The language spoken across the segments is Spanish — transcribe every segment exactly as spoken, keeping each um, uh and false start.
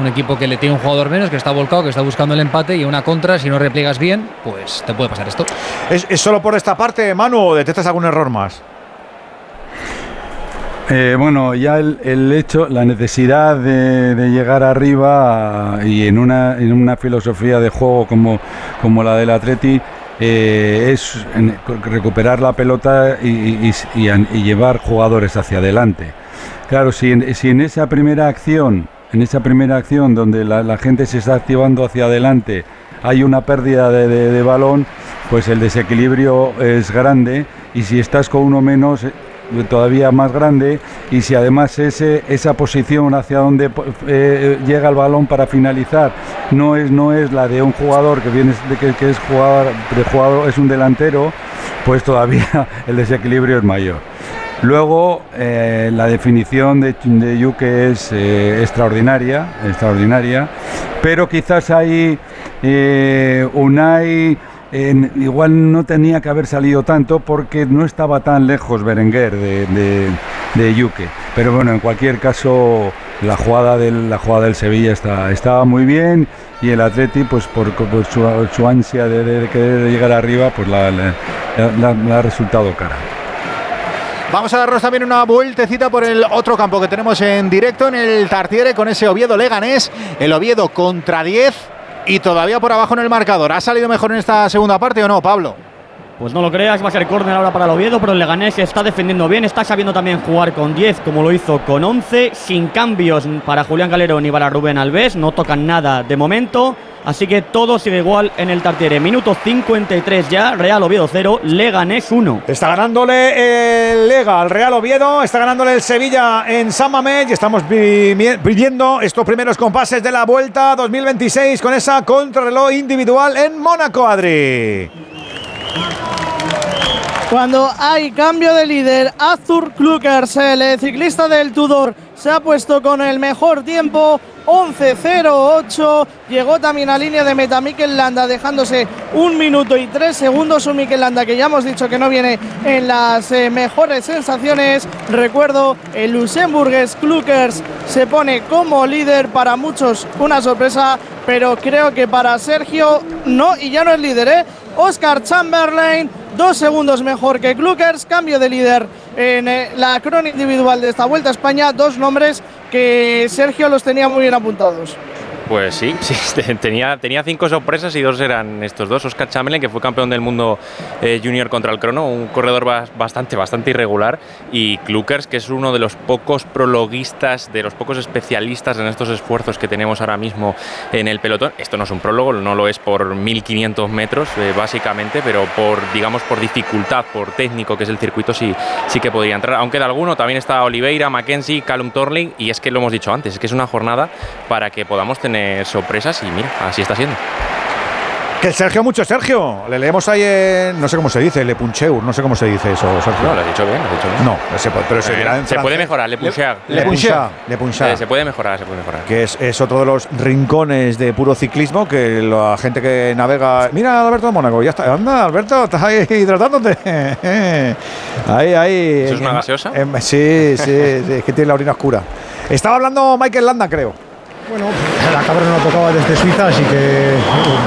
un equipo que le tiene un jugador menos, que está volcado, que está buscando el empate, y una contra, si no repliegas bien, pues te puede pasar esto. ¿Es, es solo por esta parte, Manu, o detectas algún error más? Eh, bueno, ya el, el hecho, la necesidad de, de llegar arriba y en una, en una filosofía de juego como, como la del Atleti, eh, es en, recuperar la pelota y, y, y, y llevar jugadores hacia adelante. Claro, si en, si en esa primera acción, en esa primera acción donde la, la gente se está activando hacia adelante, hay una pérdida de, de, de balón, pues el desequilibrio es grande, y si estás con uno menos, todavía más grande, y si además ese, esa posición hacia donde eh, llega el balón para finalizar no es, no es la de un jugador que viene de que, que es jugador, de jugador, es un delantero, pues todavía el desequilibrio es mayor. Luego eh, la definición de, de Yuke es eh, extraordinaria, extraordinaria, pero quizás ahí eh, Unai Eh, igual no tenía que haber salido tanto porque no estaba tan lejos Berenguer de, de, de Yuke. Pero bueno, en cualquier caso la jugada del, la jugada del Sevilla está, estaba muy bien, y el Atleti, pues por, por su, su ansia de, de, de querer llegar arriba, pues la, la, la, la ha resultado cara. Vamos a darnos también una vueltecita por el otro campo que tenemos en directo en el Tartiere, con ese Oviedo Leganés. El Oviedo contra diez y todavía por abajo en el marcador. ¿Ha salido mejor en esta segunda parte o no, Pablo? Pues no lo creas, va a ser córner ahora para el Oviedo, pero el Leganés está defendiendo bien, está sabiendo también jugar con diez, como lo hizo con once, sin cambios para Julián Calero ni para Rubén Alves, no tocan nada de momento, así que todo sigue igual en el Tartiere. Minuto cincuenta y tres ya, Real Oviedo cero, Leganés uno. Está ganándole el Lega al Real Oviedo, está ganándole el Sevilla en San Mamés, y estamos viviendo estos primeros compases de la Vuelta dos mil veintiséis con esa contrarreloj individual en Mónaco, Adri. Cuando hay cambio de líder, Arthur Klukers, el ciclista del Tudor, se ha puesto con el mejor tiempo, once cero ocho. Llegó también a línea de meta Mikel Landa, dejándose un minuto y tres segundos. Un Mikel Landa que ya hemos dicho que no viene en las eh, mejores sensaciones. Recuerdo, el luxemburgués Klukers se pone como líder, para muchos una sorpresa, pero creo que para Sergio no, y ya no es líder, ¿eh? Oscar Chamberlain, dos segundos mejor que Klukers, cambio de líder en eh, la crónica individual de esta Vuelta a España. Dos nombres que Sergio los tenía muy bien apuntados. Pues sí, sí tenía, tenía cinco sorpresas y dos eran estos dos. Oscar Chamberlain, que fue campeón del mundo eh, junior contra el crono, un corredor bastante, bastante irregular, y Klukers, que es uno de los pocos prologuistas, de los pocos especialistas en estos esfuerzos que tenemos ahora mismo en el pelotón. Esto no es un prólogo, no lo es por mil quinientos metros, eh, básicamente, pero por, digamos, por dificultad, por técnico que es el circuito, sí, sí que podría entrar. Aunque de alguno también está Oliveira, Mackenzie, Callum Torling, y es que lo hemos dicho antes, es que es una jornada para que podamos tener sorpresas, y mira, así está siendo. Que el Sergio, mucho Sergio. Le leemos ahí en, no sé cómo se dice, Le Puncheur, no sé cómo se dice eso, Sergio. No, lo has dicho bien, lo has dicho bien. No, se puede, pero se eh, dirá en Se francés. puede mejorar, Le Puncheur. Le, le Puncheur. Le Puncheur. Eh, se puede mejorar, se puede mejorar. Que es, es otro de los rincones de puro ciclismo, que la gente que navega... Mira, Alberto de Mónaco, ya está. Anda, Alberto, estás ahí hidratándote. Ahí, ahí. ¿Eso es una gaseosa? Eh, sí, sí, sí, es que tiene la orina oscura. Estaba hablando Mikel Landa, creo. Bueno, la cabra no tocaba desde Suiza, así que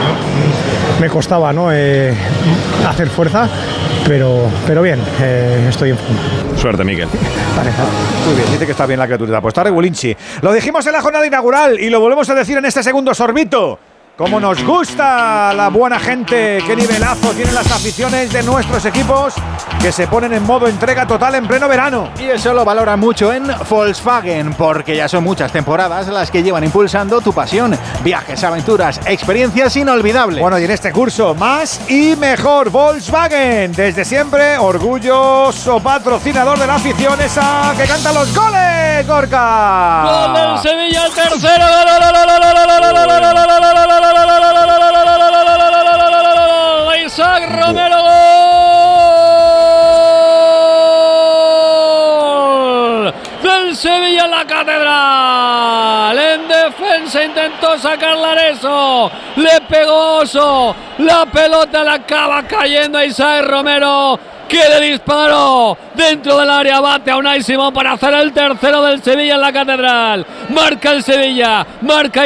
me costaba, ¿no? eh, hacer fuerza, pero, pero bien, eh, estoy en forma. Suerte, Mikel. Vale, muy bien, dice que está bien la criatura. Pues está Regulinchi. Lo dijimos en la jornada inaugural y lo volvemos a decir en este segundo sorbito. Como nos gusta la buena gente, qué nivelazo tienen las aficiones de nuestros equipos, que se ponen en modo entrega total en pleno verano. Y eso lo valoran mucho en Volkswagen, porque ya son muchas temporadas las que llevan impulsando tu pasión. Viajes, aventuras, experiencias inolvidables. Bueno, y en este curso, más y mejor. Volkswagen, desde siempre, orgulloso patrocinador de la afición, esa que canta los goles, Gorka. Gol del Sevilla, el tercero. Isaac Romero, gol del Sevilla en la Catedral. En defensa intentó sacar Lareso, le pegó Oso, la pelota la acaba cayendo a Isaac Romero, que le disparó dentro del área, bate a Unai Simón para hacer el tercero del Sevilla en la Catedral. Marca el Sevilla, marca